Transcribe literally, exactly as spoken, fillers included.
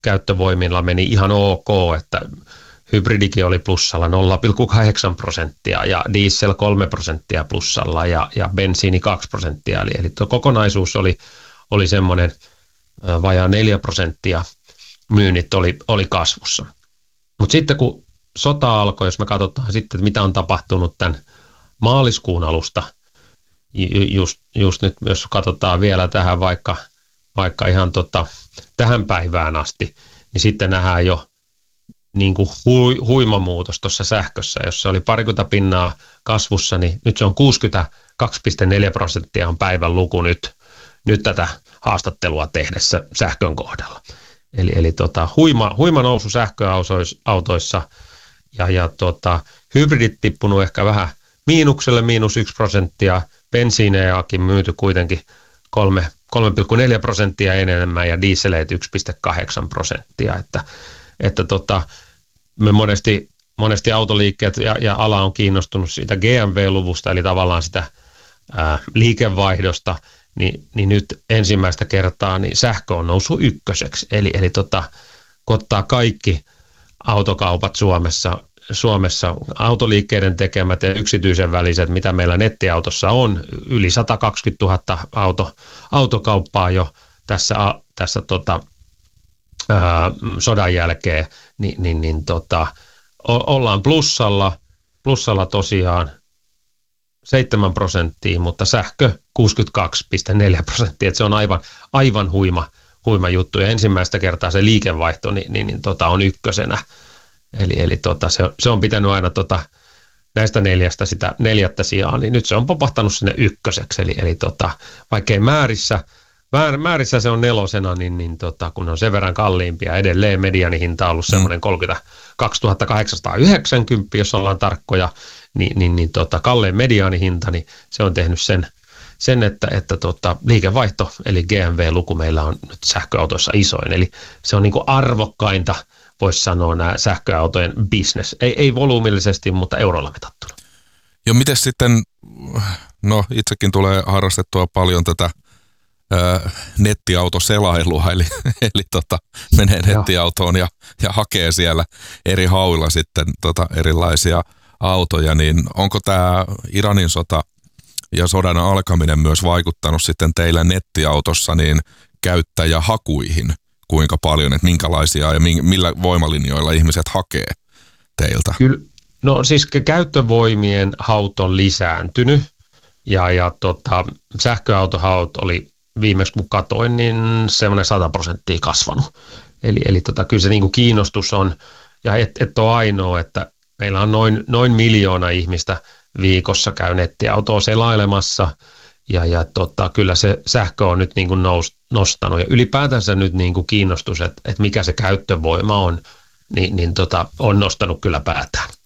käyttövoimilla meni ihan ok, että hybridikin oli plussalla nolla pilkku kahdeksan prosenttia ja diesel kolme prosenttia plussalla ja, ja bensiini kaksi prosenttia. Eli, eli tuo kokonaisuus oli, oli semmoinen vajaa neljä prosenttia myynnit oli, oli kasvussa. Mutta sitten kun sota alkoi, jos me katsotaan sitten, että mitä on tapahtunut tämän maaliskuun alusta, just, just nyt jos katsotaan vielä tähän vaikka, vaikka ihan tota, tähän päivään asti, niin sitten nähdään jo niin kuin hui, huima muutos tuossa sähkössä, jossa oli parikymmentä pinnaa kasvussa, niin nyt se on kuusikymmentäkaksi pilkku neljä prosenttia on päivän luku nyt, nyt tätä haastattelua tehdessä sähkön kohdalla. Eli, eli tota, huima, huima nousu sähköautoissa ja, ja tota, hybridit tippunut ehkä vähän miinukselle, miinus yksi prosenttia, bensiinejakin myyty kuitenkin kolme pilkku neljä prosenttia enemmän ja dieseleet yksi pilkku kahdeksan prosenttia, että, että tota, me monesti, monesti autoliikkeet ja, ja ala on kiinnostunut siitä G M V-luvusta, eli tavallaan sitä ää, liikevaihdosta, niin, niin nyt ensimmäistä kertaa niin sähkö on noussut ykköseksi, eli, eli tota, kun ottaa kaikki autokaupat Suomessa, Suomessa autoliikkeiden tekemät ja yksityisen väliset, mitä meillä nettiautossa on, yli sata kaksikymmentätuhatta auto, autokauppaa jo tässä, tässä tota, ää, sodan jälkeen, niin, niin, niin tota, o, ollaan plussalla, plussalla tosiaan seitsemän prosenttia, mutta sähkö kuusikymmentäkaksi pilkku neljä prosenttia, että se on aivan, aivan huima, huima juttu ja ensimmäistä kertaa se liikevaihto niin, niin, niin, tota, on ykkösenä. Eli, eli tota, se, on, se on pitänyt aina tota, näistä neljästä sitä neljättä sijaa, niin nyt se on popahtanut sinne ykköseksi. Eli, eli tota, vaikkei määrissä, määr, määrissä se on nelosena, niin, niin tota, kun on sen verran kalliimpia, edelleen mediaanihinta on ollut mm. semmoinen kolmekymmentäkaksituhatta kahdeksansataayhdeksänkymmentä, jos ollaan tarkkoja, niin, niin, niin tota, kalleen mediaanihinta, niin se on tehnyt sen, sen että, että tota, liikevaihto, eli G M V-luku meillä on nyt sähköautoissa isoin, eli se on niin kuin arvokkainta, voisi sanoa nämä sähköautojen business. Ei, ei volyymillisesti, mutta eurolla mitattuna. Ja miten sitten, no itsekin tulee harrastettua paljon tätä ää, nettiautoselailua, eli, eli tota, menee nettiautoon ja, ja hakee siellä eri hauilla sitten tota, erilaisia autoja, niin onko tämä Iranin sota ja sodan alkaminen myös vaikuttanut sitten teillä nettiautossa niin käyttäjähakuihin? Kuinka paljon, että minkälaisia ja millä voimalinjoilla ihmiset hakee teiltä? Kyllä, no siis käyttövoimien haut on lisääntynyt ja, ja tota, sähköautohaut oli viimeksi kun katoin, niin semmoinen sata prosenttia kasvanut. Eli, eli tota, kyllä se niin kuin kiinnostus on, ja et, et ole ainoa, että meillä on noin, noin miljoona ihmistä viikossa käy nettiautoa selailemassa, ja, ja tota, kyllä se sähkö on nyt niin kuin nous, nostanut, ja ylipäätänsä nyt niin kuin kiinnostus, että, että mikä se käyttövoima on, niin, niin tota, on nostanut kyllä päätään.